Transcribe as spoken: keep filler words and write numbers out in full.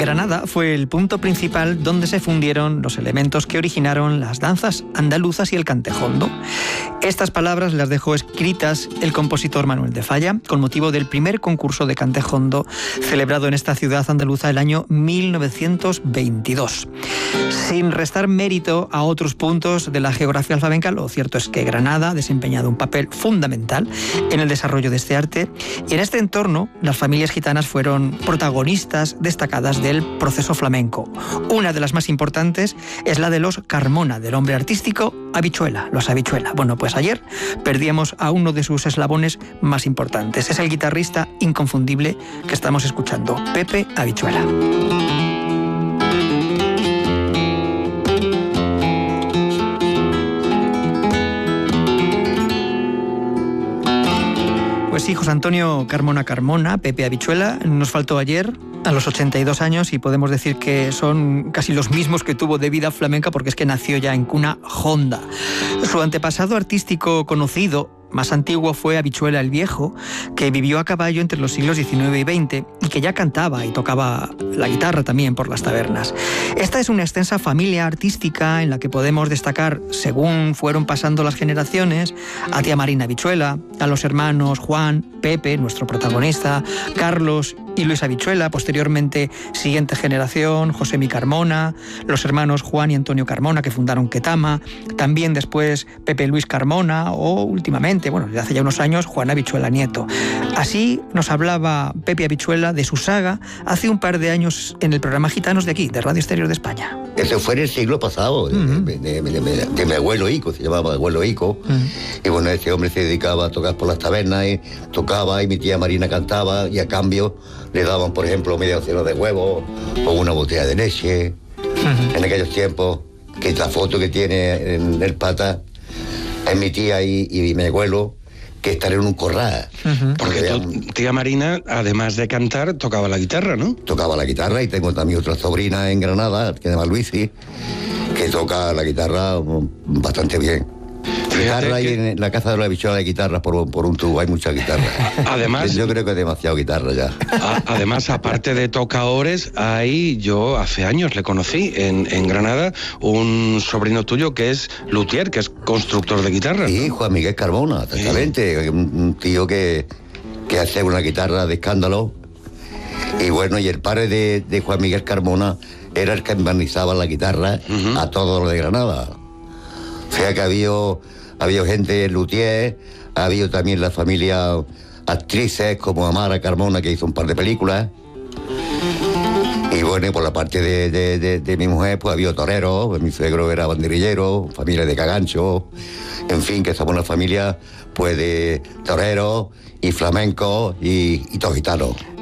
Granada fue el punto principal donde se fundieron los elementos que originaron las danzas andaluzas y el cantejondo. Estas palabras las dejó escritas el compositor Manuel de Falla con motivo del primer concurso de cantejondo celebrado en esta ciudad andaluza el año mil novecientos veintidós. Sin restar mérito a otros puntos de la geografía flamenca, lo cierto es que Granada ha desempeñado un papel fundamental en el desarrollo de este arte, y en este entorno las familias gitanas fueron protagonistas destacadas del proceso flamenco. Una de las más importantes es la de los Carmona, del hombre artístico Habichuela, los Habichuela. Bueno, pues ayer perdíamos a uno de sus eslabones más importantes. Es el guitarrista inconfundible que estamos escuchando, Pepe Habichuela. Pues sí, José Antonio Carmona Carmona, Pepe Habichuela, nos faltó ayer a los ochenta y dos años y podemos decir que son casi los mismos que tuvo de vida flamenca porque es que nació ya en cuna honda. Su antepasado artístico conocido más antiguo fue Habichuela el Viejo, que vivió a caballo entre los siglos diecinueve y veinte y que ya cantaba y tocaba la guitarra también por las tabernas. Esta es una extensa familia artística en la que podemos destacar, según fueron pasando las generaciones, a tía Marina Habichuela, a los hermanos Juan, Pepe, nuestro protagonista, Carlos y Luis Habichuela, posteriormente siguiente generación, José Mi Carmona, los hermanos Juan y Antonio Carmona que fundaron Ketama, también después Pepe Luis Carmona o últimamente, bueno, desde hace ya unos años, Juan Habichuela Nieto. Así nos hablaba Pepe Habichuela de su saga hace un par de años en el programa Gitanos de aquí, de Radio Exterior de España. Eso fue en el siglo pasado, uh-huh. de, de, de, de, de mi abuelo Ico, se llamaba abuelo Ico, uh-huh. y bueno, ese hombre se dedicaba a tocar por las tabernas, y tocaba, y mi tía Marina cantaba, y a cambio le daban, por ejemplo, media docena de huevos o una botella de leche. Uh-huh. En aquellos tiempos, que esta foto que tiene en el pata es mi tía y, y mi abuelo, que están en un corral. Uh-huh. Porque tu tía Marina, además de cantar, tocaba la guitarra, ¿no? Tocaba la guitarra, y tengo también otra sobrina en Granada, que se llama Luisi, que toca la guitarra bastante bien. Guitarra, y en la casa de la Habichuela de guitarras por, por un tubo, hay muchas guitarras. Además, yo creo que es demasiado guitarra ya. A, además, aparte de tocadores, hay, yo hace años le conocí en, en Granada, un sobrino tuyo que es luthier, que es constructor de guitarras. Sí, Juan Miguel Carmona, exactamente. Sí. Un, un tío que, que hace una guitarra de escándalo. Y bueno, y el padre de, de Juan Miguel Carmona era el que embarnizaba la guitarra uh-huh. a todos los de Granada. O sea que había, había gente luthier, ha habido también la familia actrices como Amara Carmona, que hizo un par de películas. Y bueno, por la parte de, de, de, de mi mujer, pues había toreros, mi suegro era banderillero, familia de Cagancho, en fin, que somos una familia pues de toreros y flamencos y, y todos gitanos.